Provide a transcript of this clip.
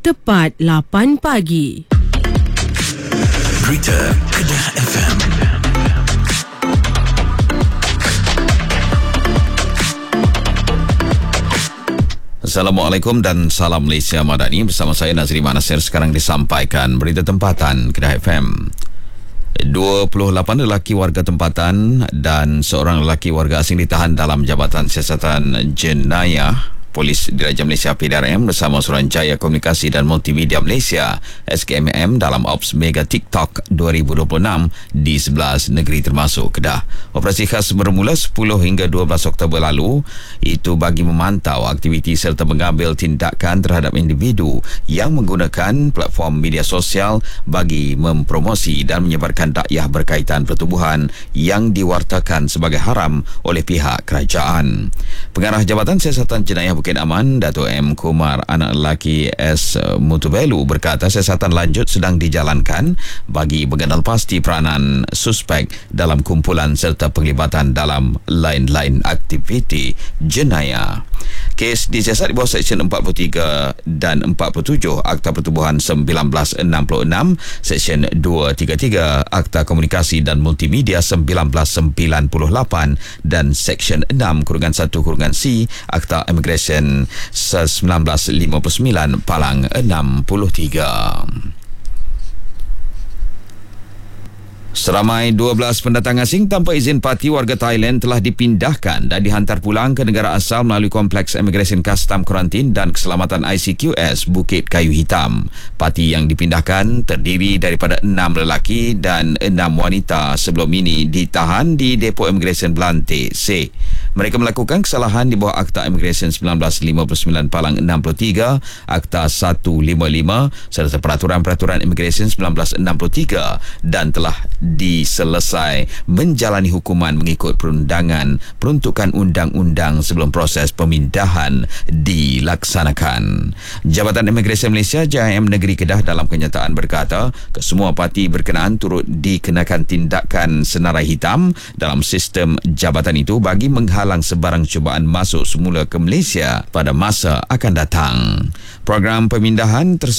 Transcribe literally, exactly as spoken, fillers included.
tepat lapan pagi. Berita Kedah F M. Assalamualaikum dan salam Malaysia Madani. Bersama saya Nazri Manasir. Sekarang disampaikan berita tempatan Kedah F M. dua puluh lapan lelaki warga tempatan dan seorang lelaki warga asing ditahan dalam Jabatan Siasatan Jenayah Polis Diraja Malaysia P D R M bersama Suruhanjaya Komunikasi dan Multimedia Malaysia S K M M dalam Ops Mega TikTok dua ribu dua puluh enam di sebelas negeri termasuk Kedah. Operasi khas bermula sepuluh hingga dua belas Oktober lalu itu bagi memantau aktiviti serta mengambil tindakan terhadap individu yang menggunakan platform media sosial bagi mempromosi dan menyebarkan dakwah berkaitan pertubuhan yang diwartakan sebagai haram oleh pihak kerajaan. Pengarah Jabatan Siasatan Jenayah Bukit Aman, Dato' M. Kumar, anak lelaki S. Mutubelu berkata siasatan lanjut sedang dijalankan bagi mengenal pasti peranan suspek dalam kumpulan serta penglibatan dalam lain-lain aktiviti jenayah. Kes disiasat di bawah Seksyen empat puluh tiga dan empat puluh tujuh Akta Pertubuhan seribu sembilan ratus enam puluh enam, Seksyen dua ratus tiga puluh tiga Akta Komunikasi dan Multimedia seribu sembilan ratus sembilan puluh lapan dan Seksyen enam kurungan satu kurungan C Akta Immigration seribu sembilan ratus lima puluh sembilan Palang enam puluh tiga. Seramai dua belas pendatang asing tanpa izin parti warga Thailand telah dipindahkan dan dihantar pulang ke negara asal melalui Kompleks Immigration Custom Kuarantin dan Keselamatan I C Q S Bukit Kayu Hitam. Parti yang dipindahkan terdiri daripada enam lelaki dan enam wanita sebelum ini ditahan di Depo Immigration Belantik C. Mereka melakukan kesalahan di bawah Akta Immigration seribu sembilan ratus lima puluh sembilan Palang enam puluh tiga, Akta seratus lima puluh lima serta Peraturan-Peraturan Immigration seribu sembilan ratus enam puluh tiga dan telah diselesai menjalani hukuman mengikut perundangan peruntukan undang-undang sebelum proses pemindahan dilaksanakan. Jabatan Imigresen Malaysia J I M Negeri Kedah dalam kenyataan berkata kesemua parti berkenaan turut dikenakan tindakan senarai hitam dalam sistem jabatan itu bagi menghalang sebarang cubaan masuk semula ke Malaysia pada masa akan datang. Program pemindahan tersebut